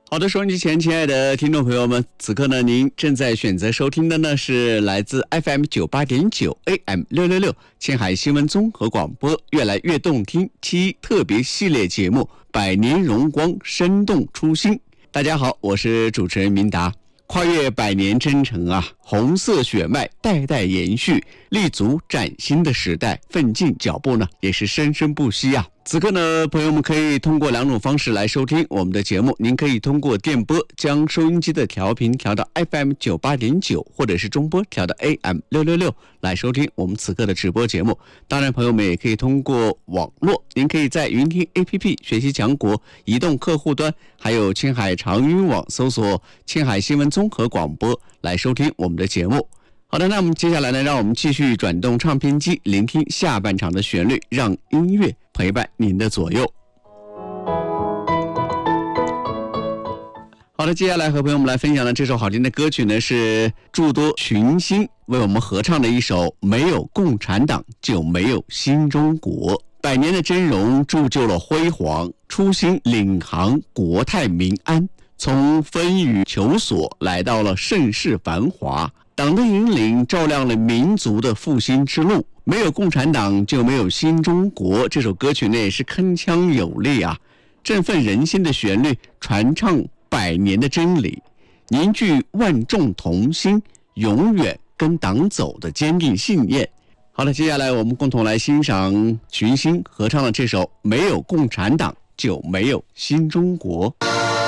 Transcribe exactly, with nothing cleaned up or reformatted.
好的，收音机前亲爱的听众朋友们，此刻呢，您正在选择收听的呢是来自 F M 九十八点九 A M 六六六青海新闻综合广播越来越动听七特别系列节目《百年荣光，生动初心》。大家好，我是主持人明达。跨越百年征程啊，红色血脉代代延续，立足崭新的时代，奋进脚步呢也是生生不息啊。此刻呢，朋友们可以通过两种方式来收听我们的节目。您可以通过电波将收音机的调频调到 F M 九十八点九， 或者是中波调到 A M 六六六来收听我们此刻的直播节目。当然，朋友们也可以通过网络，您可以在云听 A P P 学习强国移动客户端，还有青海长云网搜索青海新闻综合广播来收听我们的节目。好的，那么接下来呢，让我们继续转动唱片机，聆听下半场的旋律，让音乐陪伴您的左右。好的，接下来和朋友们来分享的这首好听的歌曲呢，是诸多群星为我们合唱的一首《没有共产党就没有新中国》。百年的峥嵘铸就了辉煌，初心领航国泰民安，从风雨求索来到了盛世繁华。党的引领照亮了民族的复兴之路，没有共产党就没有新中国。这首歌曲呢也是铿锵有力啊，振奋人心的旋律，传唱百年的真理，凝聚万众同心，永远跟党走的坚定信念。好了，接下来我们共同来欣赏群星合唱的这首《没有共产党就没有新中国》。